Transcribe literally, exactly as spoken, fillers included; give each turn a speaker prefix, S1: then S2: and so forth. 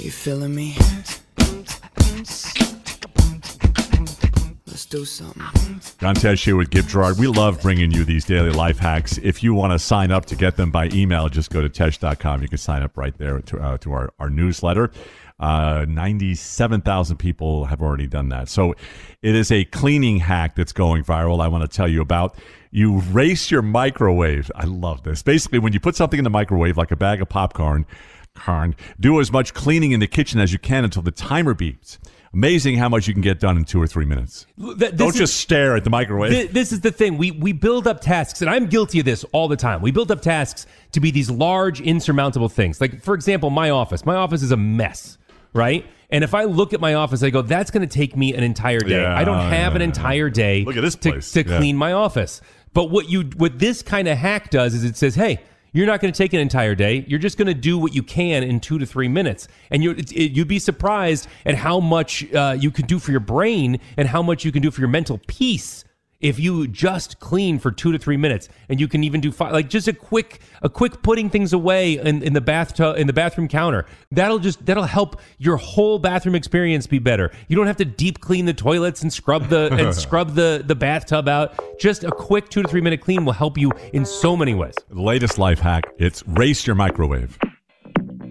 S1: You feeling me? Let's do something.
S2: John Tesh here with Gib Gerard. We love bringing you these daily life hacks. If you want to sign up to get them by email, just go to tesh dot com. You can sign up right there to, uh, to our, our newsletter. Uh, ninety-seven thousand people have already done that. So it is a cleaning hack that's going viral I want to tell you about. You race your microwave. I love this. Basically, when you put something in the microwave, like a bag of popcorn, corn, do as much cleaning in the kitchen as you can until the timer beeps. Amazing how much you can get done in two or three minutes. Th- Don't is, just stare at the microwave.
S3: Th- this is the thing. We we build up tasks, and I'm guilty of this all the time. We build up tasks to be these large, insurmountable things. Like, for example, my office. My office is a mess, right? And if I look at my office, I go, that's going to take me an entire day.
S2: Yeah,
S3: I don't have
S2: yeah,
S3: an entire day
S2: look at this
S3: to,
S2: place.
S3: to
S2: Yeah.
S3: clean my office. But what you what this kind of hack does is it says, hey, you're not going to take an entire day. You're just going to do what you can in two to three minutes. And you're, it, you'd be surprised at how much uh, you can do for your brain and how much you can do for your mental peace if you just clean for two to three minutes. And you can even do five, like just a quick, a quick putting things away in, in the bathtub, in the bathroom counter. That'll just that'll help your whole bathroom experience be better. You don't have to deep clean the toilets and scrub the and scrub the the bathtub out. Just a quick two to three minute clean will help you in so many ways.
S2: The latest life hack, it's race your microwave.